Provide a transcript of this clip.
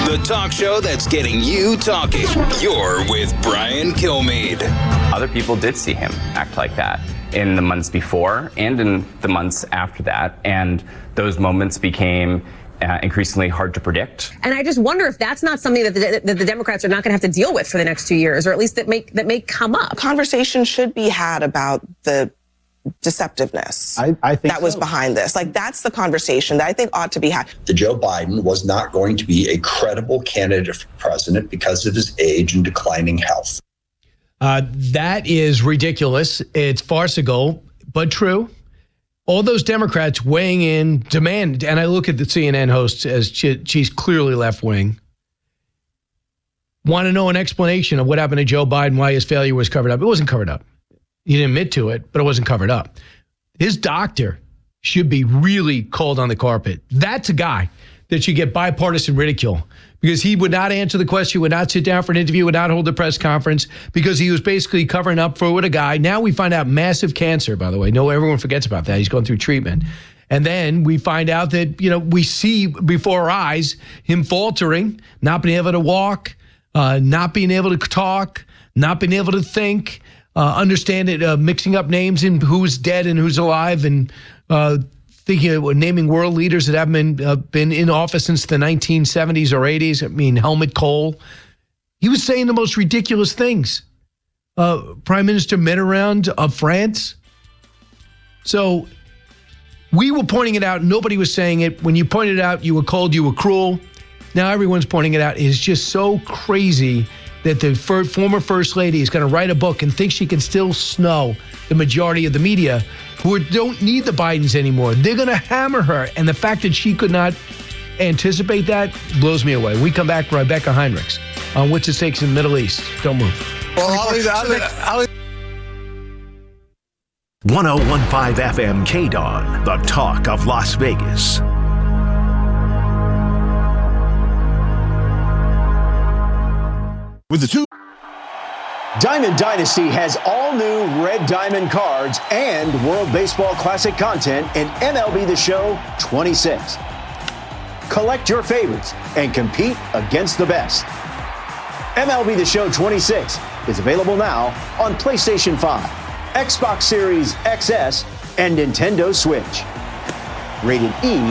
The talk show that's getting you talking. You're with Brian Kilmeade. Other people did see him act like that in the months before and in the months after that. And those moments became increasingly hard to predict. And I just wonder if that's not something that the Democrats are not going to have to deal with for the next 2 years, or at least that may come up. Conversation should be had about the deceptiveness I think that was behind this. Like, that's the conversation that I think ought to be had. That Joe Biden was not going to be a credible candidate for president because of his age and declining health. That is ridiculous. It's farcical, but true. All those Democrats weighing in, demand, and I look at the CNN host as she's clearly left-wing, want to know an explanation of what happened to Joe Biden, why his failure was covered up. It wasn't covered up. He didn't admit to it, but it wasn't covered up. His doctor should be really called on the carpet. That's a guy that should get bipartisan ridicule because he would not answer the question, would not sit down for an interview, would not hold a press conference because he was basically covering up for what a guy. Now we find out massive cancer, by the way. No, everyone forgets about that. He's going through treatment. And then we find out that, we see before our eyes him faltering, not being able to walk, not being able to talk, not being able to think, understand it, mixing up names and who's dead and who's alive, and thinking of naming world leaders that haven't been in office since the 1970s or 80s. I mean, Helmut Kohl. He was saying the most ridiculous things. Prime Minister Mitterrand of France. So we were pointing it out. Nobody was saying it. When you pointed it out, you were cold, you were cruel. Now everyone's pointing it out. It's just so crazy that the former First Lady is going to write a book and think she can still snow the majority of the media who don't need the Bidens anymore. They're going to hammer her. And the fact that she could not anticipate that blows me away. When we come back, Rebecca Heinrichs on What's It Takes in the Middle East. Don't move. Well, 1015 FM KDON, the talk of Las Vegas. with the two. Diamond Dynasty has all new Red Diamond cards and World Baseball Classic content in MLB The Show 26. Collect your favorites and compete against the best. MLB The Show 26 is available now on PlayStation 5, Xbox Series XS, and Nintendo Switch. Rated E